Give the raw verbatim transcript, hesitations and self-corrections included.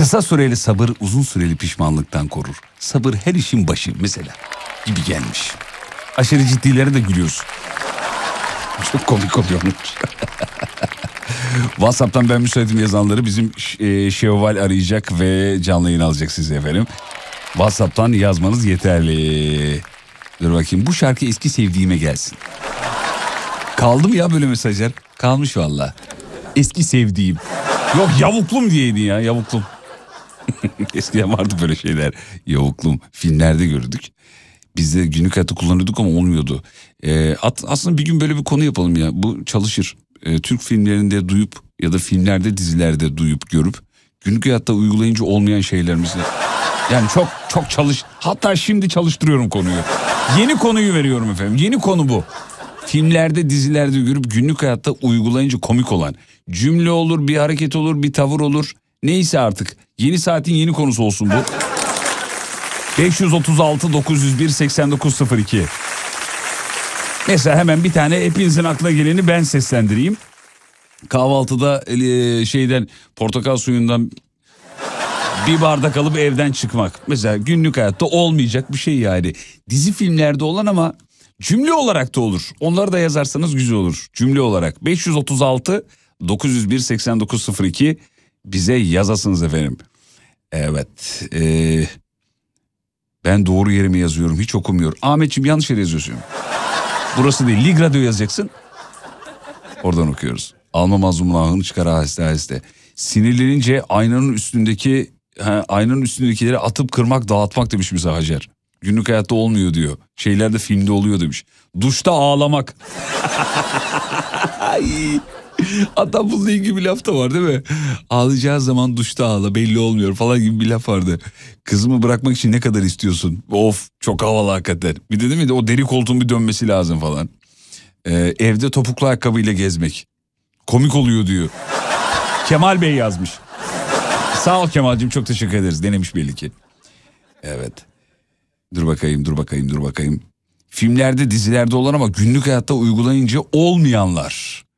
Kısa süreli sabır uzun süreli pişmanlıktan korur. Sabır her işin başı mesela gibi gelmiş. Aşırı ciddilere de gülüyorsun. Çok komik oluyormuş. WhatsApp'tan ben müsaitim yazanları bizim e, Şevval arayacak ve canlı yayın alacak size efendim. WhatsApp'tan yazmanız yeterli. Dur bakayım, bu şarkı eski sevdiğime gelsin. Kaldı mı ya böyle mesajlar? Kalmış valla. Eski sevdiğim. Yok yavuklum diyeydi ya, yavuklum. Eskiden vardı böyle şeyler. Yavuklum. Filmlerde gördük. Biz de günlük hayatta kullanıyorduk ama olmuyordu. Ee, at, aslında bir gün böyle bir konu yapalım ya. Bu çalışır. Ee, Türk filmlerinde duyup ya da filmlerde, dizilerde duyup görüp günlük hayatta uygulayınca olmayan şeylerimizi. Yani çok çok çalış. Hatta şimdi çalıştırıyorum konuyu. Yeni konuyu veriyorum efendim. Yeni konu bu. Filmlerde, dizilerde görüp günlük hayatta uygulayınca komik olan cümle olur, bir hareket olur, bir tavır olur. Neyse artık. Yeni saatin yeni konusu olsun bu. beş yüz otuz altı dokuz yüz bir seksen dokuz sıfır iki. Mesela hemen bir tane hepinizin aklına geleni ben seslendireyim. Kahvaltıda e, şeyden portakal suyundan bir bardak alıp evden çıkmak. Mesela günlük hayatta olmayacak bir şey yani. Dizi filmlerde olan ama cümle olarak da olur. Onları da yazarsanız güzel olur. Cümle olarak beş yüz otuz altı dokuz yüz bir seksen dokuz sıfır iki bize yazasınız efendim. Evet. Ee, ben doğru yerime yazıyorum. Hiç okumuyor. Ahmetciğim yanlış yere yazıyorsun. Burası değil. Lig Radyo yazacaksın. Oradan okuyoruz. Alma mazlumun ahını çıkar aheste aheste. Sinirlenince aynanın üstündeki he, aynanın üstündekileri atıp kırmak, dağıtmak demiş bize Hacer. Günlük hayatta olmuyor diyor. Şeylerde, filmde oluyor demiş. Duşta ağlamak. Hatta bununla ilgili bir laf da var değil mi? Ağlayacağı zaman duşta ağla, belli olmuyor falan gibi bir laf vardı. Kızımı bırakmak için ne kadar istiyorsun? Of, çok havalı hakikaten. Bir de değil mi, o deri koltuğun bir dönmesi lazım falan. Ee, evde topuklu ayakkabıyla gezmek. Komik oluyor diyor. Kemal Bey yazmış. Sağ ol Kemal'cim, çok teşekkür ederiz. Denemiş belli ki. Evet. Dur bakayım, dur bakayım, dur bakayım. Filmlerde, dizilerde olan ama günlük hayatta uygulayınca olmayanlar.